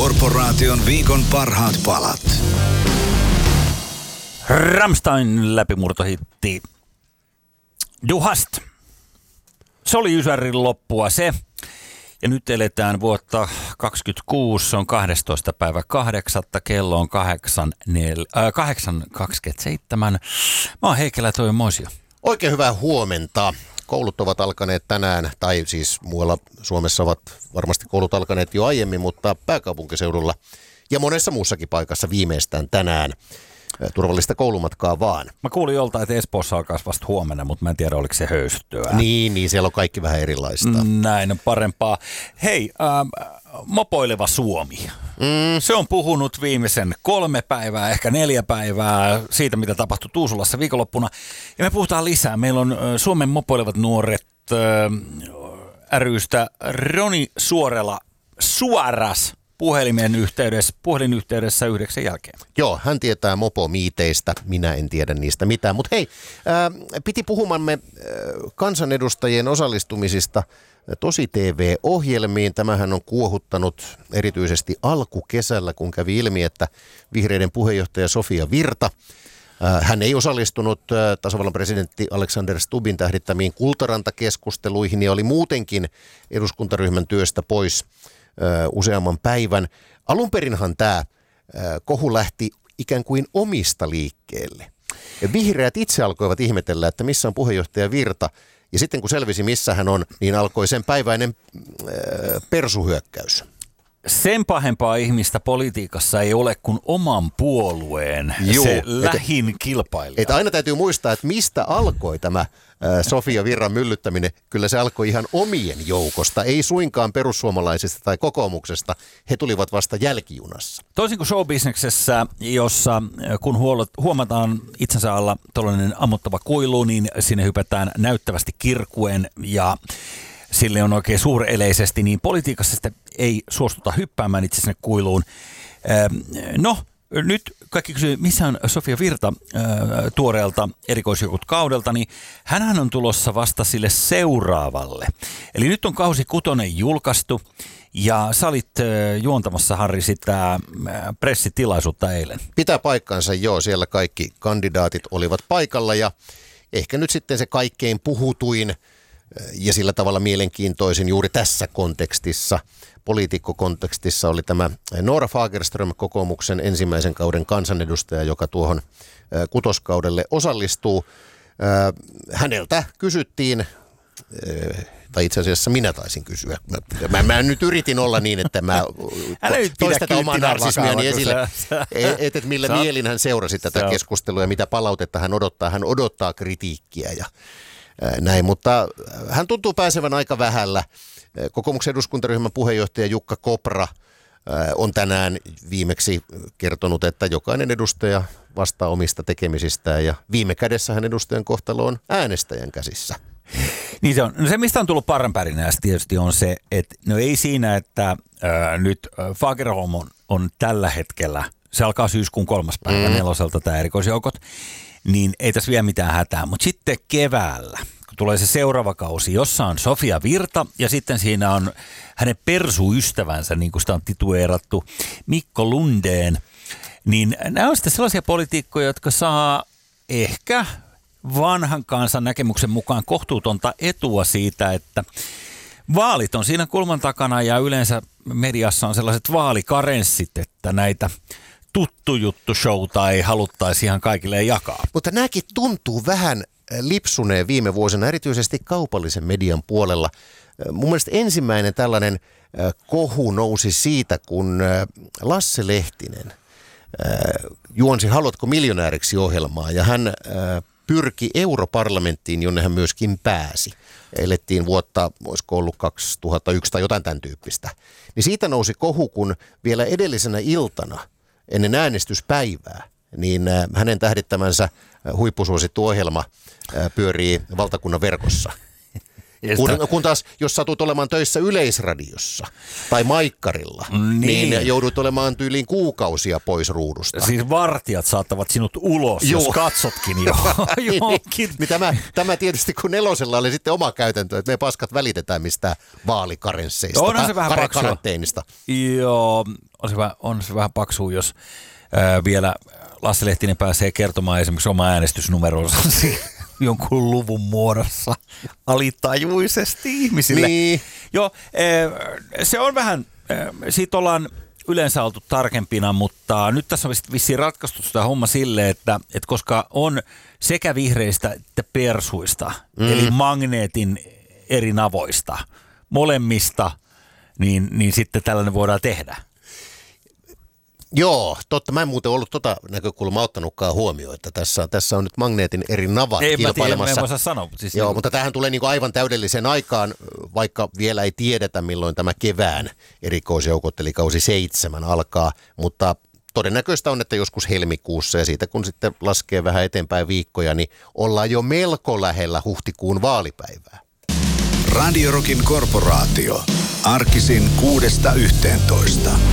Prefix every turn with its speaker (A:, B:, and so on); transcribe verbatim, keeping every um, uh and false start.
A: Korporaation viikon parhaat palat.
B: Rammstein läpimurtohitti Du hast. Se oli Ysärin loppua se. Ja nyt eletään vuotta kaksikymmentäkuusi, se on kahdestoista päivä kahdeksatta, kello on kahdeksan kaksikymmentäseitsemän. Mä oon Heikelä Toivo Moisio.
C: Oikein hyvää huomenta. Koulut ovat alkaneet tänään, tai siis muualla Suomessa ovat varmasti koulut alkaneet jo aiemmin, mutta pääkaupunkiseudulla ja monessa muussakin paikassa viimeistään tänään. Turvallista koulumatkaa vaan.
B: Mä kuulin joltain, että Espoossa alkaisi vasta huomenna, mutta mä en tiedä, oliko se höystyä.
C: Niin, niin siellä on kaikki vähän erilaista.
B: Näin on parempaa. Hei, äh, mopoileva Suomi. Mm. Se on puhunut viimeisen kolme päivää, ehkä neljä päivää siitä, mitä tapahtui Tuusulassa viikonloppuna. Ja me puhutaan lisää. Meillä on äh, Suomen mopoilevat nuoret äh, ry:stä Roni Suorela Suoras puhelimen yhteydessä, puhelinyhteydessä yhdeksän jälkeen.
C: Joo, hän tietää mopomiiteistä, minä en tiedä niistä mitään. Mutta hei, ää, piti puhumamme ää, kansanedustajien osallistumisista Tosi T V-ohjelmiin. Tämähän on kuohuttanut erityisesti alkukesällä, kun kävi ilmi, että vihreiden puheenjohtaja Sofia Virta, ää, hän ei osallistunut ää, tasavallan presidentti Alexander Stubbin tähdittämiin kultarantakeskusteluihin ja oli muutenkin eduskuntaryhmän työstä pois useamman päivän. Alun perinhan tämä kohu lähti ikään kuin omista liikkeelle. Ja vihreät itse alkoivat ihmetellä, että missä on puheenjohtaja Virta. Ja sitten kun selvisi, missä hän on, niin alkoi sen päiväinen äh, persuhyökkäys.
B: Sen pahempaa ihmistä politiikassa ei ole kuin oman puolueen
C: Juu,
B: se lähin et, kilpailija.
C: Että aina täytyy muistaa, että mistä alkoi tämä äh, Sofia Virran myllyttäminen. Kyllä se alkoi ihan omien joukosta, ei suinkaan perussuomalaisista tai kokoomuksesta. He tulivat vasta jälkijunassa.
B: Toisin kuin showbisneksessä, jossa kun huomataan itsensä alla tällainen ammottava kuilu, niin sinne hypätään näyttävästi kirkuen ja sille on oikein suureleisesti, niin politiikassa sitä ei suostuta hyppäämään itse sinne kuiluun. No, nyt kaikki kysyy, missä on Sofia Virta tuoreelta erikoisjoukot kaudelta, niin hänhän on tulossa vasta sille seuraavalle. Eli nyt on kausi kutonen julkaistu, ja sä olit juontamassa, Harri, sitä pressitilaisuutta eilen.
C: Pitää paikkansa, joo, siellä kaikki kandidaatit olivat paikalla, ja ehkä nyt sitten se kaikkein puhutuin ja sillä tavalla mielenkiintoisin juuri tässä kontekstissa, poliitikkokontekstissa oli tämä Noora Fagerström, kokoomuksen ensimmäisen kauden kansanedustaja, joka tuohon kutoskaudelle osallistuu. Häneltä kysyttiin, tai itse asiassa minä taisin kysyä. Mä, mä nyt yritin olla niin, että mä toin tätä omaa narsismiani esille, että et millä mielin hän seurasi tätä keskustelua ja mitä palautetta hän odottaa. Hän odottaa kritiikkiä ja näin, mutta hän tuntuu pääsevän aika vähällä. Kokoomuksen eduskuntaryhmän puheenjohtaja Jukka Kopra on tänään viimeksi kertonut, että jokainen edustaja vastaa omista tekemisistään ja viime kädessähän edustajan kohtalo on äänestäjän käsissä.
B: Niin se on. No se, mistä on tullut parranpärinää tietysti on se, että no ei siinä, että ää, nyt Fagerholm on, on tällä hetkellä, se alkaa syyskuun kolmas päivä mm. neloselta tämä erikoisjoukot, niin ei tässä vielä mitään hätää. Mutta sitten keväällä, kun tulee se seuraava kausi, jossa on Sofia Virta ja sitten siinä on hänen persuystävänsä, niin kuin sitä on titueerattu, Mikko Lundén, niin nämä on sitten sellaisia poliitikkoja, jotka saa ehkä vanhan kansan näkemyksen mukaan kohtuutonta etua siitä, että vaalit on siinä kulman takana ja yleensä mediassa on sellaiset vaalikarenssit, että näitä tuttu juttu showta ei haluttaisi ihan kaikille jakaa.
C: Mutta nämäkin tuntuu vähän lipsuneen viime vuosina, erityisesti kaupallisen median puolella. Mun mielestä ensimmäinen tällainen kohu nousi siitä, kun Lasse Lehtinen juonsi Haluatko miljonääriksi -ohjelmaa ja hän pyrki europarlamenttiin, jonne hän myöskin pääsi. Elettiin vuotta, olisiko ollut kaksituhattayksi tai jotain tämän tyyppistä. Niin siitä nousi kohu, kun vielä edellisenä iltana ennen äänestyspäivää, niin hänen tähdittämänsä huippusuosittu ohjelma pyörii valtakunnan verkossa. Kun, kun taas, jos satut olemaan töissä Yleisradiossa tai Maikkarilla, niin, niin joudut olemaan tyyliin kuukausia pois ruudusta.
B: Siis vartijat saattavat sinut ulos, Joo. jos katsotkin jo.
C: niin, niin, tämä, tämä tietysti, kun Nelosella oli sitten oma käytäntö, että me paskat välitetään mistään vaalikarensseista
B: Onhan se vähän
C: kar-
B: paksua.
C: karanteenista.
B: Joo, on se, vähän, on se vähän paksua, jos ää, vielä Lasse Lehtinen pääsee kertomaan esimerkiksi oma äänestysnumeronsa jonkun luvun muodossa alitajuisesti ihmisille.
C: Niin.
B: Joo, se on vähän, siitä ollaan yleensä oltu tarkempina, mutta nyt tässä on vissiin ratkaistu sitä homma silleen, että, että koska on sekä vihreistä että persuista, mm. eli magneetin eri navoista, molemmista, niin, niin sitten tällainen voidaan tehdä.
C: Joo, totta. Mä en muuten ollut tota näkökulmaa ottanutkaan huomioon, että tässä, tässä on nyt magneetin eri navat
B: ei,
C: kilpailemassa.
B: Ei, mä tiedä, sanoa. Siis
C: Joo,
B: niin...
C: mutta tämähän tulee niinku aivan täydelliseen aikaan, vaikka vielä ei tiedetä, milloin tämä kevään erikoisjoukot, eli kausi seitsemän alkaa, mutta todennäköistä on, että joskus helmikuussa ja siitä kun sitten laskee vähän eteenpäin viikkoja, niin ollaan jo melko lähellä huhtikuun vaalipäivää.
A: Radio Rockin korporaatio. Arkisin kuudesta yhteentoista.